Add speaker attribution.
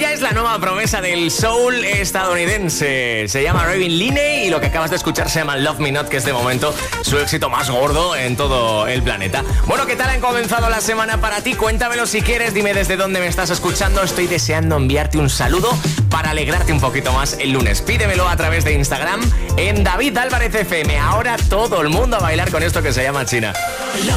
Speaker 1: Ella es la nueva promesa del soul estadounidense. Se llama Ravin Linney y lo que acabas de escuchar se llama Love Me Not, que es de momento su éxito más gordo en todo el planeta. Bueno, ¿qué tal ha comenzado la semana para ti? Cuéntamelo si quieres, dime desde dónde me estás escuchando. Estoy deseando enviarte un saludo para alegrarte un poquito más el lunes. Pídemelo a través de Instagram en David Álvarez FM. Ahora todo el mundo a bailar con esto que se llama China.